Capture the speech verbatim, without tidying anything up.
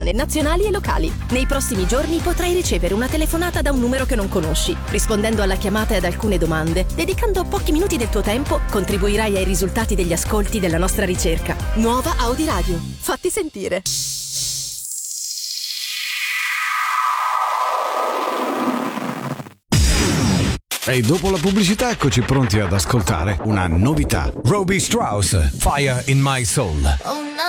italiane, nazionali e locali. Nei prossimi giorni potrai ricevere una telefonata da un numero che non conosci. Rispondendo alla chiamata e ad alcune domande, dedicando pochi minuti del tuo tempo, contribuirai ai risultati degli ascolti della nostra ricerca. Nuova Audi Radio. Fatti sentire. E dopo la pubblicità eccoci pronti ad ascoltare una novità. Roby Strauss, Fire in My Soul. Oh,